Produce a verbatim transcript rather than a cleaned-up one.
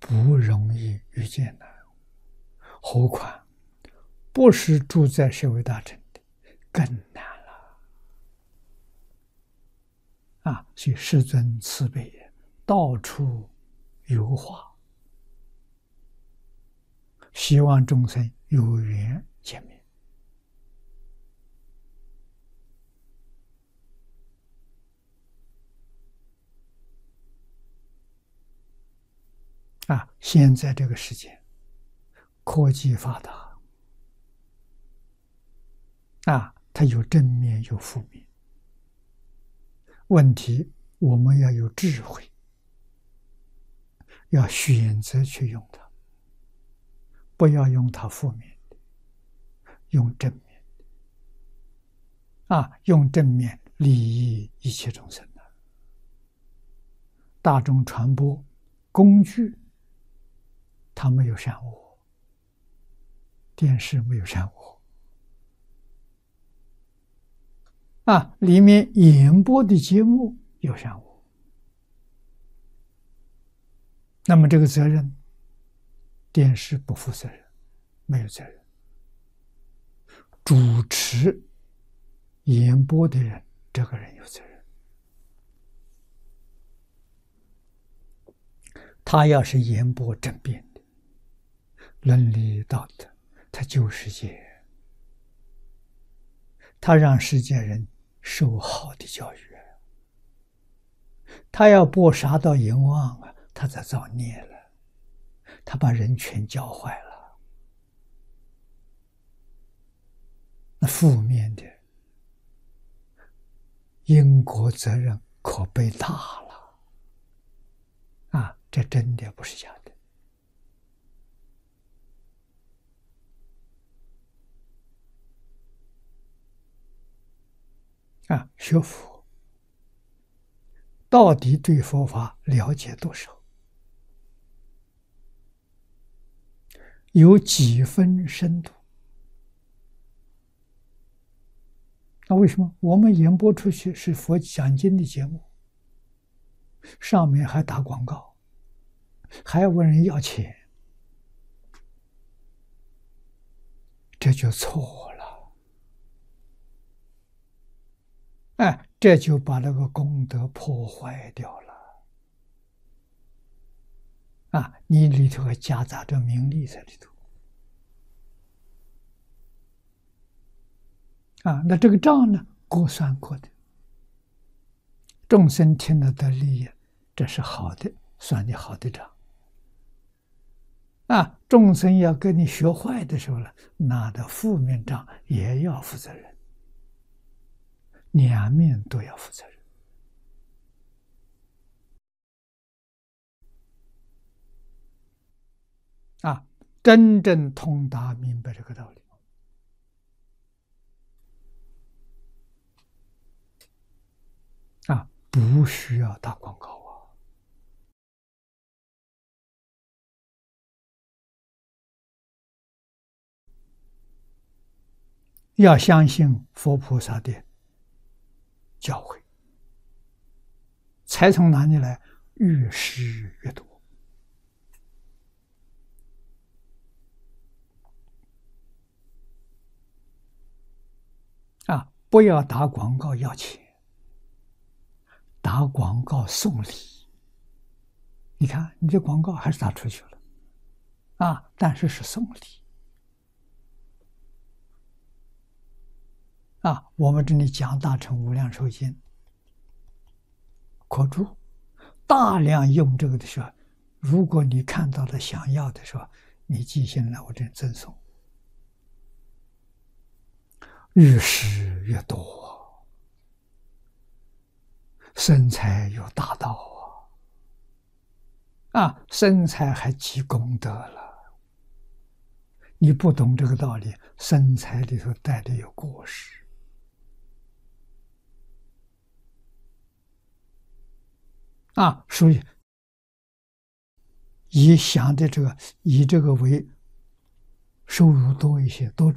不容易遇见的，何况不是住在舍卫大臣的，更难了啊！所以世尊慈悲也，到处有化，希望众生有缘见面。啊，现在这个世界科技发达，啊，它有正面有负面。问题我们要有智慧，要选择去用它，不要用它负面的，用正面的。啊，用正面利益一切众生的。大众传播工具，它没有善恶，电视没有善恶。啊，里面演播的节目有善恶，那么这个责任，电视不负责任，没有责任。主持演播的人，这个人有责任。他要是演播正辩的，伦理道德，他救世界，他让世界人受好的教育。他要播杀到淫妄啊，他在造孽了，他把人全教坏了。那负面的因果责任可被大了啊！这真的不是假的。啊，学佛到底对佛法了解多少？有几分深度？那为什么我们演播出去是佛讲经的节目，上面还打广告，还要问人要钱？这就错了。哎，这就把那个功德破坏掉了。啊，你里头还夹杂着名利在里头。啊，那这个账呢，各算各的。众生听了得利益，这是好的，算你好的账。啊，众生要跟你学坏的时候呢，拿的负面账也要负责任，两面都要负责任。啊，真正通达明白这个道理。啊，不需要打广告啊！要相信佛菩萨的教诲，财从哪里来？越施越多。啊，不要打广告要钱。打广告送礼，你看你这广告还是打出去了啊，但是是送礼啊。我们这里讲大乘无量寿经可注，大量用这个的时候，如果你看到了想要的时候，你记下来，我这赠送，越施越多。生财有大道啊！啊，生财还积功德了。你不懂这个道理，生财里头带的有过失啊，所以以想的这个以这个为收入多一些，多